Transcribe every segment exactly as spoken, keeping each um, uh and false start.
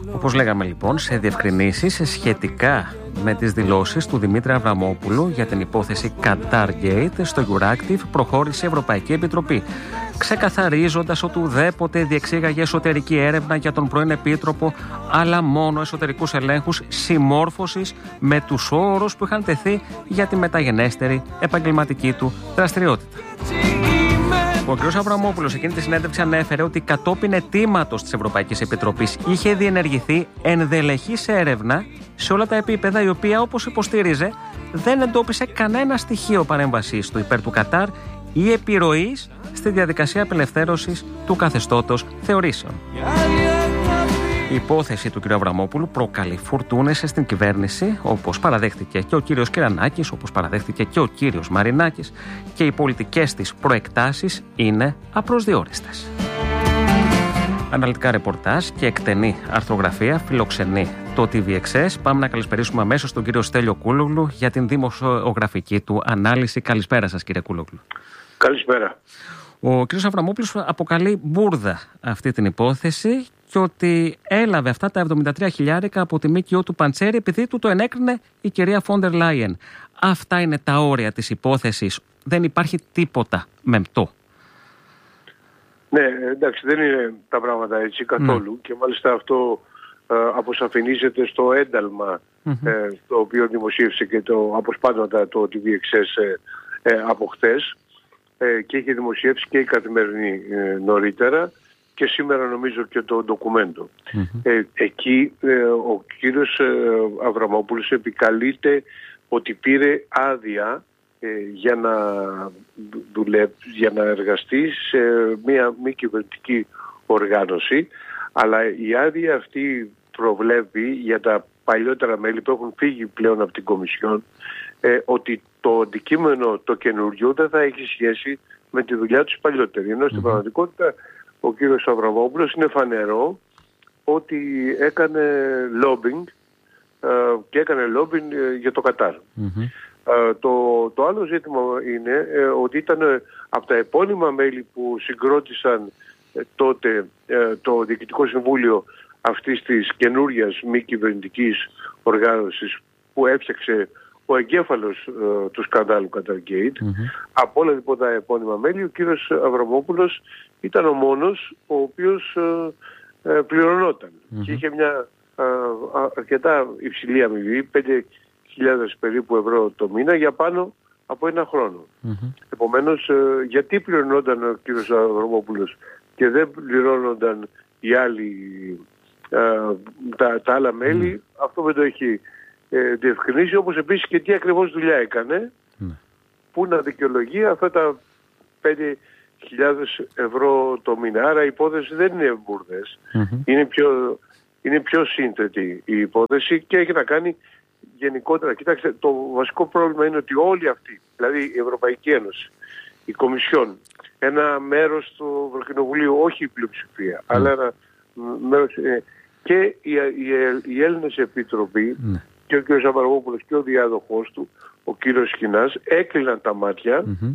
Όπως λέγαμε λοιπόν, σε διευκρινήσεις σχετικά με τις δηλώσεις του Δημήτρη Αβραμόπουλου για την υπόθεση Qatar Gate στο Euractiv προχώρησε η Ευρωπαϊκή Επιτροπή, ξεκαθαρίζοντας ότι ουδέποτε διεξήγαγε εσωτερική έρευνα για τον πρώην Επίτροπο, αλλά μόνο εσωτερικούς ελέγχους συμμόρφωσης με τους όρους που είχαν τεθεί για τη μεταγενέστερη επαγγελματική του δραστηριότητα. Ο κ. Αβραμόπουλος εκείνη τη συνέντευξη ανέφερε ότι κατόπιν αιτήματος της Ευρωπαϊκής Επιτροπής είχε διενεργηθεί ενδελεχής έρευνα σε όλα τα επίπεδα, η οποία, όπως υποστήριζε, δεν εντόπισε κανένα στοιχείο παρέμβασης του υπέρ του Κατάρ ή επιρροής στη διαδικασία απελευθέρωσης του καθεστώτος θεωρήσεων. Η υπόθεση του κ. Αβραμόπουλου προκαλεί φουρτούνες στην κυβέρνηση, όπως παραδέχτηκε και ο κ. Κυρανάκης, όπως παραδέχτηκε και ο κ. Μαρινάκης, και οι πολιτικές της προεκτάσεις είναι απροσδιόριστες. Αναλυτικά ρεπορτάζ και εκτενή αρθρογραφία φιλοξενεί το τι βι εξ ες. Πάμε να καλησπερίσουμε αμέσως τον κύριο Στέλιο Κούλογλου για την δημοσιογραφική του ανάλυση. Καλησπέρα σας, κύριε Κούλογλου. Καλησπέρα. Ο κ. Αβραμόπουλος αποκαλεί μπούρδα αυτή την υπόθεση και ότι έλαβε αυτά τα εβδομήντα τρία χιλιάρικα από τη ΜΚΟ του Παντσέρη επειδή του το ενέκρινε η κυρία Φόντερ Λάιεν. Αυτά είναι τα όρια της υπόθεσης. Δεν υπάρχει τίποτα μεμπτό. Ναι, εντάξει, δεν είναι τα πράγματα έτσι καθόλου. Ναι. Και μάλιστα αυτό ε, αποσαφηνίζεται στο ένταλμα mm-hmm. ε, το οποίο δημοσίευσε και το αποσπάσματα το τι βι εξ ες ε, ε, από χθες ε, και είχε δημοσιεύσει και η Καθημερινή ε, νωρίτερα και σήμερα νομίζω και το ντοκουμέντο. Mm-hmm. Ε, εκεί ε, ο κύριος ε, Αβραμόπουλος επικαλείται ότι πήρε άδεια ε, για να δουλεύει, για να εργαστεί σε μια μη κυβερνητική οργάνωση, αλλά η άδεια αυτή προβλέπει για τα παλιότερα μέλη που έχουν φύγει πλέον από την Κομισιόν ε, ότι το αντικείμενο το καινούριο δεν θα έχει σχέση με τη δουλειά τους παλιότερη. Ενώ στην mm-hmm. πραγματικότητα ο κύριος Αβραμόπουλος είναι φανερό ότι έκανε lobbying ε, και έκανε lobbying ε, για το Κατάρ. Mm-hmm. Ε, το, το άλλο ζήτημα είναι ε, ότι ήταν ε, από τα επώνυμα μέλη που συγκρότησαν ε, τότε ε, το Διοικητικό Συμβούλιο αυτής της καινούριας μη κυβερνητικής οργάνωσης που έφτιαξε ο εγκέφαλος ε, του σκανδάλου Qatar Gate. Mm-hmm. Από όλα λοιπόν τα επώνυμα μέλη, ο κύριος Αβραμόπουλος ήταν ο μόνος ο οποίος ε, ε, πληρωνόταν. Mm-hmm. Και είχε μια ε, αρκετά υψηλή αμοιβή, πέντε χιλιάδες περίπου ευρώ το μήνα για πάνω από ένα χρόνο. Mm-hmm. Επομένως, ε, γιατί πληρωνόταν ο κύριος Αβραμόπουλος και δεν πληρώνονταν οι άλλοι, ε, τα, τα άλλα μέλη, mm-hmm. αυτό δεν το έχει Ε, διευκρινίσει, όπως επίσης και τι ακριβώς δουλειά έκανε mm. που να δικαιολογεί αυτά τα πέντε χιλιάδες ευρώ το μήνα. Άρα η υπόθεση δεν είναι μπουρδες, mm-hmm. είναι, πιο, είναι πιο σύνθετη η υπόθεση και έχει να κάνει γενικότερα. Κοιτάξτε, το βασικό πρόβλημα είναι ότι όλοι αυτοί, δηλαδή η Ευρωπαϊκή Ένωση, η Κομισιόν, ένα μέρος του Ευρωκοινοβουλίου, όχι η πλειοψηφία, mm. αλλά ένα μέρος, ε, και οι, οι, οι Έλληνες επίτροποι mm. και ο κ. Αβραμόπουλος και ο διάδοχός του, ο κ. Σχοινάς, έκλειναν τα μάτια mm-hmm.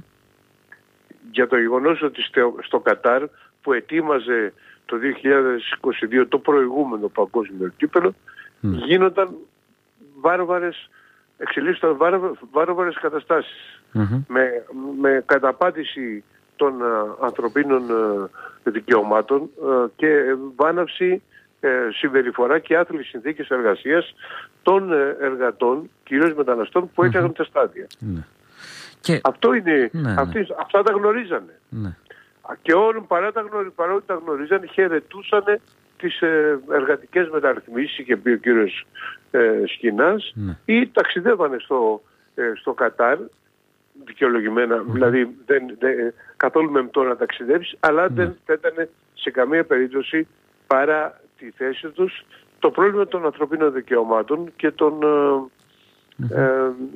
για το γεγονός ότι στο, στο Κατάρ που ετοίμαζε το δύο χιλιάδες είκοσι δύο το προηγούμενο παγκόσμιο κύπελλο mm. γίνονταν βάρβαρες, εξελίσσονταν βάρβαρες, βάρβαρες καταστάσεις mm-hmm. με, με καταπάτηση των uh, ανθρωπίνων uh, δικαιωμάτων uh, και βάναυση συμπεριφορά και άθλιες συνθήκες εργασίας των εργατών, κυρίως μεταναστών που έφτιαχναν mm-hmm. τα στάδια. Mm-hmm. Και... Αυτό είναι, mm-hmm. αυτοί, αυτά τα γνωρίζανε. Mm-hmm. Και όλοι παρά τα, γνωρι, παρότι τα γνωρίζανε, χαιρετούσαν τις ε, εργατικές μεταρρυθμίσεις, είχε πει ο κύριος ε, Σχοινάς, mm-hmm. ή ταξιδεύανε στο, ε, στο Κατάρ, δικαιολογημένα, mm-hmm. δηλαδή δεν, δεν, καθόλου μεμπτό να ταξιδέψεις, αλλά mm-hmm. δεν ήταν σε καμία περίπτωση παρά τη θέση τους το πρόβλημα των ανθρωπίνων δικαιωμάτων και των mm-hmm. ε,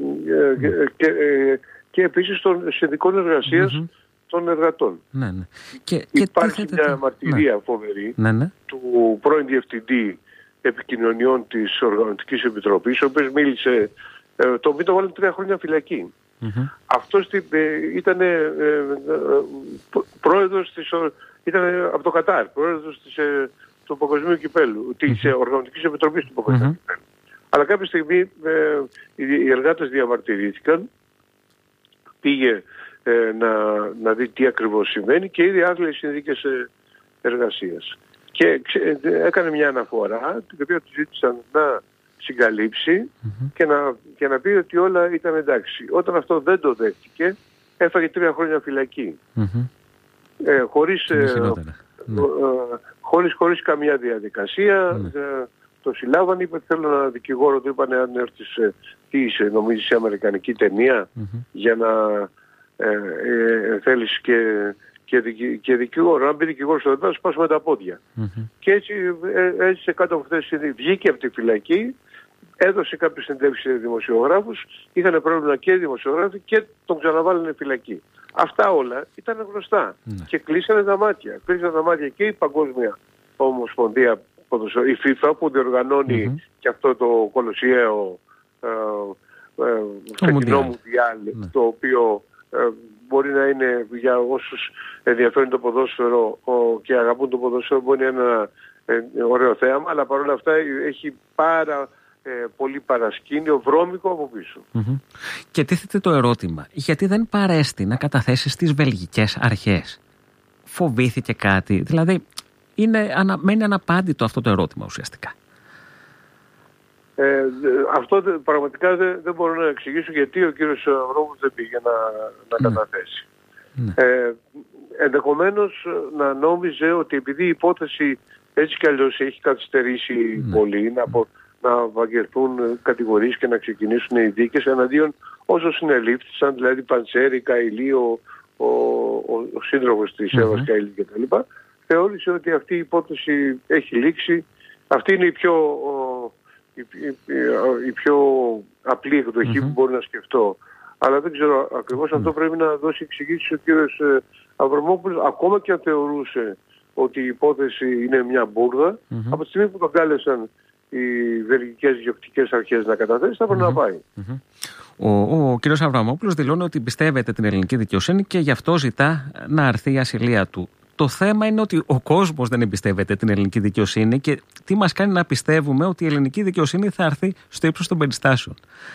ε, ε, και, ε, και επίσης των συνδικών εργασίας mm-hmm. των εργατών. Ναι, ναι. Και, υπάρχει και μια μαρτυρία ναι. φοβερή ναι, ναι. του πρώην Διευθυντή Επικοινωνιών της Οργανωτικής Επιτροπής, ο οποίος μίλησε, ε, το οποίο το βάλουν τρία χρόνια φυλακή. Mm-hmm. Αυτός ε, ήταν ε, ε, πρόεδρος της, ήταν από το Κατάρ, πρόεδρος της ε, του Παγκοσμίου Κυπέλλου, της mm-hmm. Οργανωτικής Επιτροπής του Παγκοσμίου mm-hmm. Κυπέλλου. Αλλά κάποια στιγμή ε, οι εργάτες διαμαρτυρήθηκαν, πήγε ε, να, να δει τι ακριβώς συμβαίνει και είδε άθλιες συνθήκες ε, εργασίας. Και ξε, ε, έκανε μια αναφορά, την οποία του ζήτησαν να συγκαλύψει mm-hmm. και, να, και να πει ότι όλα ήταν εντάξει. Όταν αυτό δεν το δέχτηκε, έφαγε τρία χρόνια φυλακή. Mm-hmm. Ε, χωρίς, ε, ε, ναι. ε, χωρίς, χωρίς καμία διαδικασία. Ναι. Ε, το συλλάβανε, είπε θέλω ένα δικηγόρο, του είπανε αν έρθεις, ε, τι είσαι, νομίζεις σε αμερικανική ταινία mm-hmm. για να ε, ε, θέλεις και, και, δικη, και δικηγόρο. Αν πει δικηγόρο στο δέντρο, σπάσουμε τα πόδια. Mm-hmm. Και έτσι ε, έζησε κάτω από αυτές τις συνθήκες. Βγήκε από τη φυλακή, έδωσε κάποιες συνεντεύξεις σε δημοσιογράφους, είχαν πρόβλημα και οι δημοσιογράφοι και τον ξαναβάλανε φυλακή. Αυτά όλα ήταν γνωστά mm. και κλείσανε τα μάτια. Κλείσανε τα μάτια και η Παγκόσμια Ομοσπονδία, η FIFA που διοργανώνει mm-hmm. και αυτό το κολοσιαίο ε, ε, φετινό Μουντιάλ, mm. το οποίο ε, μπορεί να είναι για όσους ενδιαφέρουν το ποδόσφαιρο ο, και αγαπούν το ποδόσφαιρο, μπορεί να είναι ένα ε, ωραίο θέαμα, αλλά παρόλα αυτά έχει πάρα Ε, πολύ παρασκήνιο, βρώμικο από πίσω. Mm-hmm. Και τίθεται το ερώτημα, γιατί δεν παρέστη να καταθέσει στις βελγικές αρχές? Φοβήθηκε κάτι? Δηλαδή, είναι, ανα, μένει αναπάντητο αυτό το ερώτημα ουσιαστικά. Ε, αυτό πραγματικά δεν, δεν μπορώ να εξηγήσω γιατί ο κύριος Ρώμος δεν πήγε να, να καταθέσει. Mm. Ε, ενδεχομένως να νόμιζε ότι επειδή η υπόθεση έτσι κι αλλιώς έχει καθυστερήσει mm. πολύ, να απο, να βαγγελθούν κατηγορίες και να ξεκινήσουν οι δίκες εναντίον όσων συνελήφθησαν, δηλαδή Παντσέρη, Καηλή, ο, ο, ο, ο σύντροφος της mm-hmm. Εύας Καηλή κτλ. Θεώρησε ότι αυτή η υπόθεση έχει λήξει. Αυτή είναι η πιο, ο, η, η, η πιο απλή εκδοχή mm-hmm. που μπορώ να σκεφτώ. Αλλά δεν ξέρω ακριβώς mm-hmm. αυτό πρέπει να δώσει εξηγήσεις ο κύριος Αβραμόπουλος, ακόμα και αν θεωρούσε ότι η υπόθεση είναι μια μπουρδα, mm-hmm. από τη στιγμή που τον κάλεσαν οι βελγικές διοκτικές αρχές να καταθέσει, θα πρέπει mm-hmm. να πάει. Mm-hmm. Ο, ο, ο κ. Αβραμόπουλος δηλώνει ότι πιστεύετε την ελληνική δικαιοσύνη και γι' αυτό ζητά να αρθεί η ασυλία του. Το θέμα είναι ότι ο κόσμος δεν εμπιστεύεται την ελληνική δικαιοσύνη και τι μας κάνει να πιστεύουμε ότι η ελληνική δικαιοσύνη θα αρθεί στο ύψος των περιστάσεων.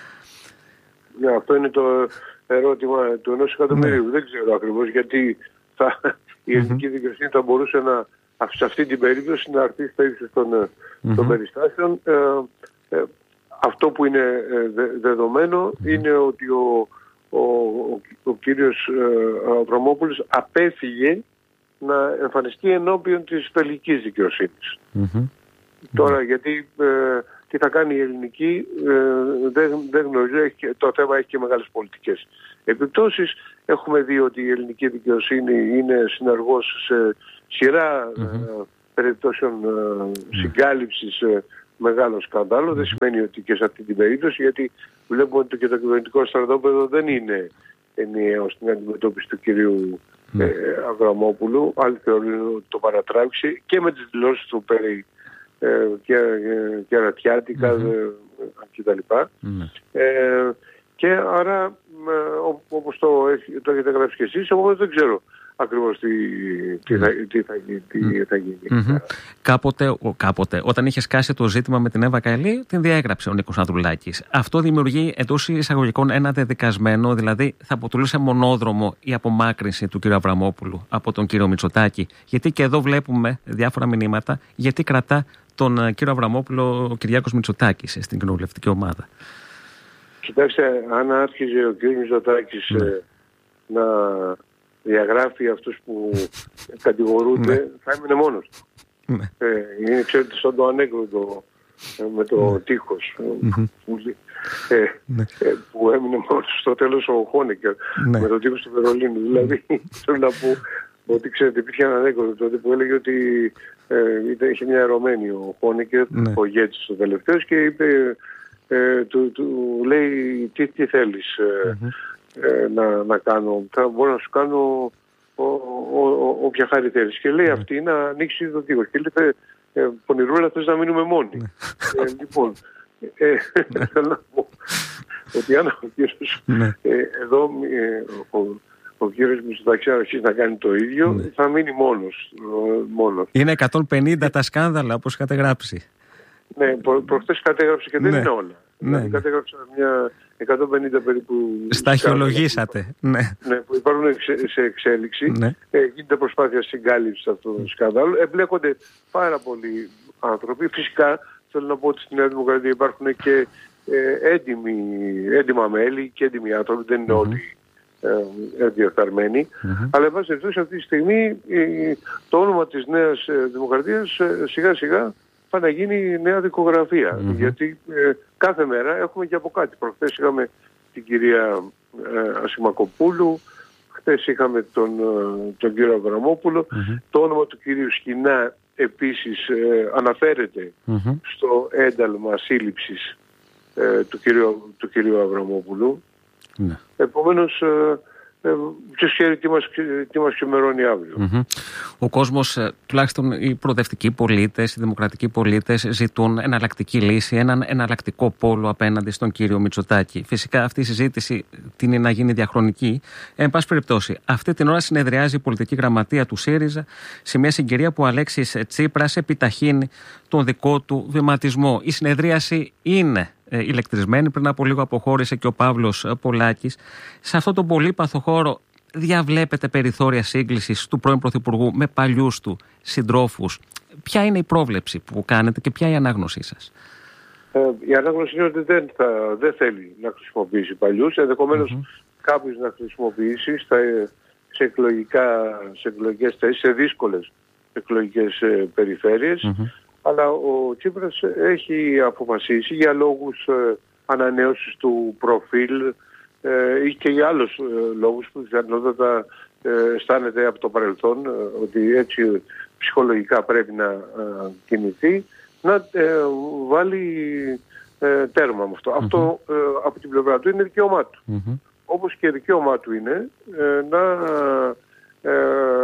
Ναι, αυτό είναι το ερώτημα του ενός εκατομμυρίου. Mm-hmm. Δεν ξέρω ακριβώς γιατί θα, η ελληνική mm-hmm. δικαιοσύνη θα μπορούσε να σε αυτή την περίπτωση να αρθεί στα ύψος των, mm-hmm. των περιστάσεων. Ε, ε, αυτό που είναι ε, δε, δεδομένο mm-hmm. είναι ότι ο, ο, ο, ο κύριος ε, Αβραμόπουλος απέφυγε να εμφανιστεί ενώπιον της βελγικής δικαιοσύνης. Mm-hmm. Τώρα mm-hmm. γιατί ε, τι θα κάνει η ελληνική ε, δεν, δεν γνωρίζω, έχει, το θέμα έχει και μεγάλες πολιτικές επιπτώσεις. Έχουμε δει ότι η ελληνική δικαιοσύνη είναι συνεργός σε σειρά mm-hmm. ε, περιπτώσεων ε, συγκάλυψης ε, μεγάλων σκανδάλων. Mm-hmm. Δεν σημαίνει ότι και σε αυτή την περίπτωση, γιατί βλέπουμε ότι και το κυβερνητικό στρατόπεδο δεν είναι ενιαίο στην αντιμετώπιση του κυρίου mm-hmm. ε, Αβραμόπουλου. Άλλοι θεωρούν ότι το παρατράβηξε και με τις δηλώσεις του περί ε, και, ε, και αρατιάτικα mm-hmm. ε, κτλ. Mm-hmm. Ε, και άρα, ε, όπως το, το έχετε γράψει και εσείς, εγώ δεν ξέρω ακριβώς τι, τι, θα, τι, θα, τι θα γίνει. Mm-hmm. Κάποτε, κάποτε, όταν είχε σκάσει το ζήτημα με την Εύα Καηλή, την διέγραψε ο Νίκος Ανδρουλάκης. Αυτό δημιουργεί εντός εισαγωγικών ένα δεδικασμένο, δηλαδή θα αποτελούσε μονόδρομο η απομάκρυνση του κ. Αβραμόπουλου από τον κ. Μητσοτάκη. Γιατί και εδώ βλέπουμε διάφορα μηνύματα, γιατί κρατά τον κ. Αβραμόπουλο ο Κυριάκος Μητσοτάκης στην κοινοβουλευτική ομάδα. Κοιτάξτε, αν άρχιζε ο κ. Μητσοτάκης mm. ε, να διαγράφει αυτούς που κατηγορούνται, ναι. θα έμεινε μόνος του. Ναι. Ε, είναι, ξέρετε, σαν το ανέκδοτο ε, με το ναι. τείχος mm-hmm. που, ε, ναι. ε, που έμεινε μόνος στο τέλος ο Χόνεκερ ναι. με το τείχος του Βερολίνου. Mm. Δηλαδή, θέλω να πω ότι, ξέρετε, υπήρχε ένα ανέκδοτο τότε που έλεγε ότι ε, είχε μια ερωμένη ο Χόνεκερ, ναι. ο ηγέτης ο τελευταίος, και είπε, ε, του, του λέει, τι, τι θέλεις, ε, mm-hmm. Ε, να, να κάνω, θα μπορώ να σου κάνω ο, ο, ο, όποια χάρη θέλεις. Και λέει mm. αυτή να ανοίξει το τείχος. Και λέει, ε, πονηρούλα, θες να μείνουμε μόνοι. Mm. Ε, λοιπόν, ε, θέλω να πω ότι αν ο κύριος ε, εδώ, ε, ο, ο ο κύριος Μητσοτάκης αρχίσει να κάνει το ίδιο, ναι. θα μείνει μόνος, μόνος. Είναι εκατόν πενήντα τα σκάνδαλα, όπως κατεγράψει. Ναι, προ, προχτές κατέγραψε και δεν ναι. είναι όλα. Ναι, δηλαδή, ναι. κατέγραψα μια εκατόν πενήντα περίπου... Σταχυολογήσατε. Ναι. Ναι, που υπάρχουν σε εξέλιξη. Ναι. Ε, γίνεται προσπάθεια συγκάλυψης αυτού του σκάνδαλου. Εμπλέκονται πάρα πολλοί άνθρωποι. Φυσικά, θέλω να πω ότι στην Νέα Δημοκρατία υπάρχουν και ε, έντιμοι, έντιμα μέλη και έντιμοι άνθρωποι. Δεν είναι mm-hmm. όλοι ε, διεφθαρμένοι. Mm-hmm. Αλλά, εν πάση περιπτώσει, αυτή τη στιγμή ε, το όνομα της Νέας Δημοκρατίας ε, σιγά σιγά θα να γίνει νέα δικογραφία. Mm-hmm. Γιατί ε, κάθε μέρα έχουμε και από κάτι. Προχθές είχαμε την κυρία ε, Ασημακοπούλου, χθες είχαμε τον, ε, τον κύριο Αβραμόπουλο. Mm-hmm. Το όνομα του κυρίου Σκινά επίσης ε, αναφέρεται mm-hmm. στο ένταλμα σύλληψης ε, του, κυρίου, του κυρίου Αβραμόπουλου. Mm-hmm. Επομένως, ε, Ε, ποιος ξέρει τι μας, τι μας ξημερώνει αύριο. Mm-hmm. Ο κόσμος, τουλάχιστον οι προοδευτικοί πολίτες, οι δημοκρατικοί πολίτες, ζητούν εναλλακτική λύση, έναν εναλλακτικό πόλο απέναντι στον κύριο Μητσοτάκη. Φυσικά αυτή η συζήτηση τείνει να γίνει διαχρονική. Εν πάση περιπτώσει, αυτή την ώρα συνεδριάζει η πολιτική γραμματεία του ΣΥΡΙΖΑ σε μια συγκυρία που ο Αλέξης Τσίπρας επιταχύνει τον δικό του βηματισμό. Η συνεδρίαση είναι ηλεκτρισμένη. Πριν από λίγο αποχώρησε και ο Παύλος Πολάκης. Σε αυτόν τον πολύπαθο χώρο διαβλέπετε περιθώρια σύγκλησης του πρώην Πρωθυπουργού με παλιούς του συντρόφους. Ποια είναι η πρόβλεψη που κάνετε και ποια η ανάγνωσή σας? Ε, η ανάγνωση είναι ότι δεν, θα, δεν θέλει να χρησιμοποιήσει παλιούς. Ενδεχομένως mm-hmm. κάποιος να χρησιμοποιήσει στα, σε, εκλογικά, σε εκλογικές θέσεις, σε δύσκολες εκλογικές ε, περιφέρειες. Mm-hmm. Αλλά ο Τσίπρας έχει αποφασίσει για λόγους ε, ανανέωσης του προφίλ ε, ή και για άλλους ε, λόγους που πιθανότατα ε, αισθάνεται από το παρελθόν ε, ότι έτσι ψυχολογικά πρέπει να ε, κινηθεί, να ε, βάλει ε, τέρμα με αυτό. Mm-hmm. Αυτό ε, από την πλευρά του είναι δικαίωμά του. Mm-hmm. Όπως και δικαίωμά του είναι ε, να ε,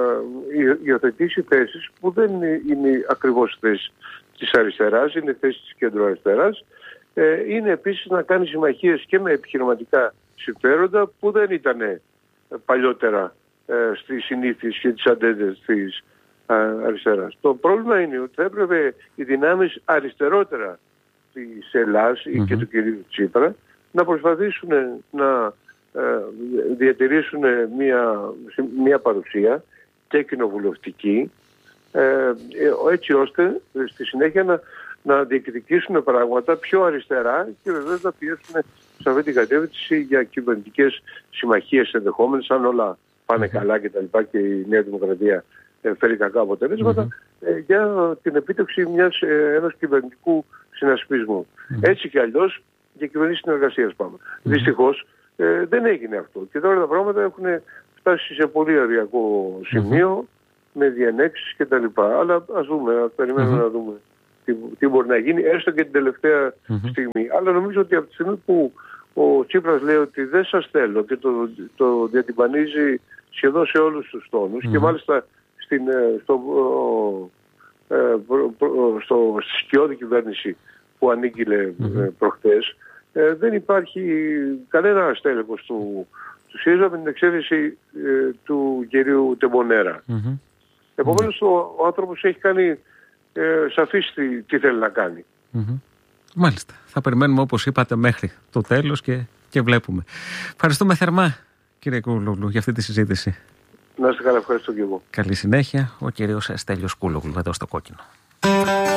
υιοθετήσει θέσεις που δεν είναι ακριβώς θέσεις της αριστεράς, είναι θέσεις της κεντροαριστεράς. Ε, είναι επίσης να κάνει συμμαχίες και με επιχειρηματικά συμφέροντα που δεν ήταν ε, παλιότερα ε, στις συνήθειες και τις αντέντες της ε, αριστεράς. Το πρόβλημα είναι ότι θα έπρεπε οι δυνάμεις αριστερότερα της Ελλάδας mm-hmm. και του κυρίου Τσίπρα να προσπαθήσουν να ε, διατηρήσουν μια, μια παρουσία και κοινοβουλευτική, ε, έτσι ώστε στη συνέχεια να, να διεκδικήσουν πράγματα πιο αριστερά και βεβαίως να πιέσουν σε αυτή την κατεύθυνση για κυβερνητικές συμμαχίες ενδεχόμενες, αν όλα πάνε mm-hmm. καλά και τα λοιπά και η Νέα Δημοκρατία ε, φέρει κακά αποτελέσματα, mm-hmm. ε, για την επίτευξη μιας, ε, ενός κυβερνητικού συνασπισμού. Mm-hmm. Έτσι κι αλλιώς για κυβερνήσεις συνεργασίας πάμε. Mm-hmm. Δυστυχώς ε, δεν έγινε αυτό και τώρα τα πράγματα έχουν φτάσει σε πολύ αδειακό σημείο mm-hmm. με διενέξεις και τα λοιπά. Αλλά ας δούμε, ας περιμένουμε mm-hmm. να δούμε τι, τι μπορεί να γίνει, έστω και την τελευταία mm-hmm. στιγμή. Αλλά νομίζω ότι από τη στιγμή που ο Τσίπρας λέει ότι δεν σας θέλω και το, το διατυμπανίζει σχεδόν σε όλους τους τόνους mm-hmm. και μάλιστα στην, στο, ε, προ, προ, στο, στη σκιώδη κυβέρνηση που ανήγγειλε mm-hmm. προχτές, ε, δεν υπάρχει κανένα αστέλεχος του, του ΣΥΡΙΖΑ με την εξαίρεση ε, του κυρίου Τεμπονέρα. Mm-hmm. Επομένως mm-hmm. ο, ο άνθρωπος έχει κάνει ε, σαφής τι, τι θέλει να κάνει. Mm-hmm. Μάλιστα. Θα περιμένουμε όπως είπατε μέχρι το τέλος και, και βλέπουμε. Ευχαριστούμε θερμά κύριε Κούλογλου για αυτή τη συζήτηση. Να είστε καλά, ευχαριστώ και εγώ. Καλή συνέχεια. Ο κύριος Στέλιος Κούλογλου εδώ στο Κόκκινο.